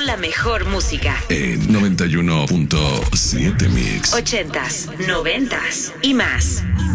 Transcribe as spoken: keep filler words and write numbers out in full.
la mejor música. En noventa y uno punto siete Mix. Ochentas, noventas y más.